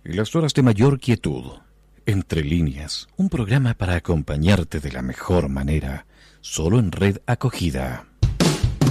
y las horas de mayor quietud. Entre líneas, un programa para acompañarte de la mejor manera, solo en Red Acogida.